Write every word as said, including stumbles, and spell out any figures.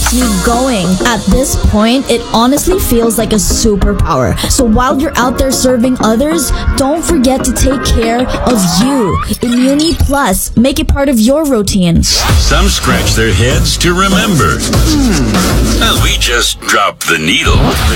keeps me going. At this point, it honestly feels like a superpower. So while you're out there serving others, don't forget to take care of you. Immuni Plus, make it part of your routine. Some scratch their heads to remember. Hmm. Well, we just dropped the needle.